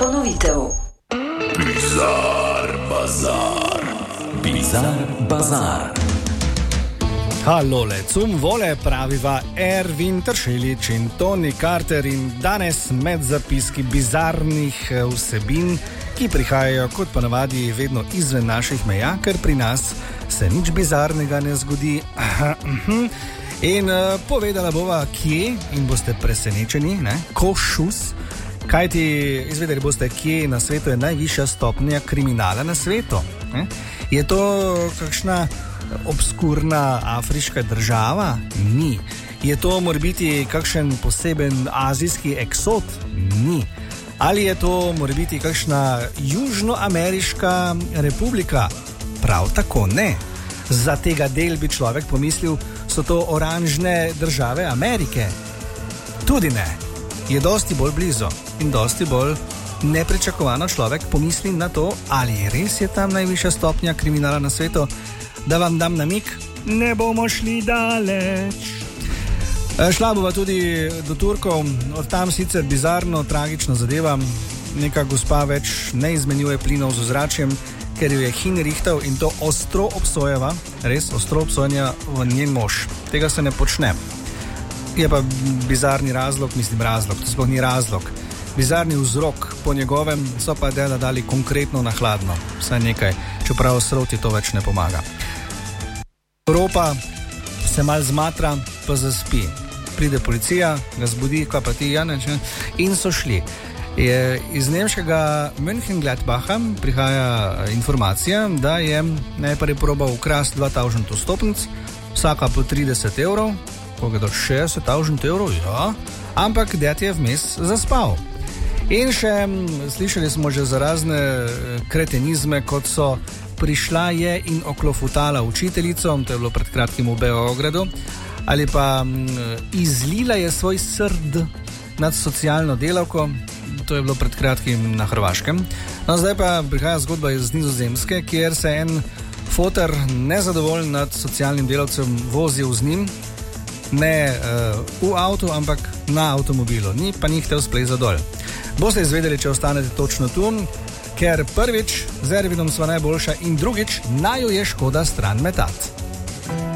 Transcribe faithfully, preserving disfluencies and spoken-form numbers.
ponovitev. Bizar Bazar. Bizar Bazar. Halole, cum vole, praviva Ervin Tršelič in Toni Carter in danes med zapiski bizarnih vsebin, ki prihajajo kot ponavadi vedno izven naših meja, ker pri nas se nič bizarnega ne zgodi. In uh, povedala bova, kje, in boste presenečeni, ne? Košus, kajti izvedeli boste, kje na svetu je najvišja stopnja kriminala na svetu. Ne? Je to kakšna obskurna afriška država? Ni. Je to morebiti kakšen poseben azijski eksot? Ni. Ali je to morebiti kakšna južnoameriška republika? Prav tako ne. Za tega del bi človek pomislil, so to oranžne države Amerike. Tudi ne. Je dosti bolj blizu in dosti bolj nepričakovano človek pomisli na to, ali res je tam najvišja stopnja kriminala na svetu. Da vam dam namig, ne bomo šli daleč. Šla bova tudi do Turkov, od tam sicer bizarno, tragično zadeva. Neka gospa več ne izmenjuje plinov z ozračjem, ker jo je hinrihtal in to ostro obsojeva, res ostro obsojanja v njen mož. Tega se ne počne. Je pa bizarni razlog, mislim razlog, to sploh ni razlog. Bizarni vzrok po njegovem so pa dela dali konkretno na hladno. Vsaj nekaj, čeprav sroti to več ne pomaga. Evropa se mal zmatra, pa zaspi. Pride policija, ga zbudi, kaj pa ti, Janeš, in so šli. Je iz nemškega Mönchengladbacha prihaja informacija, da je najprej probal ukrasti dva tisoč vstopnic, vsaka po trideset evrov, koga do šestdeset tisoč evrov, ja, ampak ded je vmes zaspal. In še slišali smo že za razne kretenizme, kot so prišla je in oklofutala učiteljico, to je bilo pred kratkim v Beogradu, ali pa izlila je svoj srd nad socialno delavko, to je bilo pred kratkim na Hrvaškem. No, zdaj pa prihaja zgodba iz Nizozemske, kjer se en foter nezadovoljen nad socialnim delavcem vozil z njim, ne uh, v avtu, ampak na avtomobilu, ni pa ni htel splezati dol. Boste izvedeli, če ostanete točno tu, ker prvič z Ervinom sva najboljša in drugič naju je škoda stran metati.